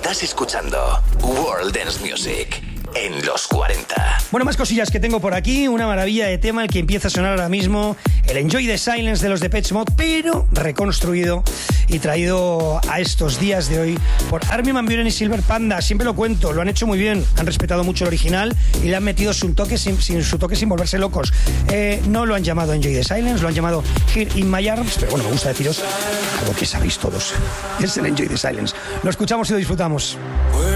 Estás escuchando World Dance Music en los 40. Bueno, más cosillas que tengo por aquí. Una maravilla de tema, el que empieza a sonar ahora mismo. El Enjoy the Silence de los Depeche Mode, pero reconstruido y traído a estos días de hoy por Armin van Buuren y Silver Panda. Siempre lo cuento, lo han hecho muy bien. Han respetado mucho el original y le han metido su toque sin volverse locos. No lo han llamado Enjoy the Silence, lo han llamado Here in My Arms, pero bueno, me gusta deciros algo que sabéis todos. Es el Enjoy the Silence. Lo escuchamos y lo disfrutamos.